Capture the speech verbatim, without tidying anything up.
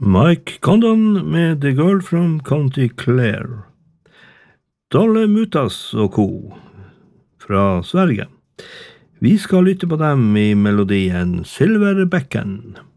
Mike Condon med The Girl from County Clare. Dolle Mutas og co. fra Sverige. Vi skal lytte på dem i melodien Silverbecken.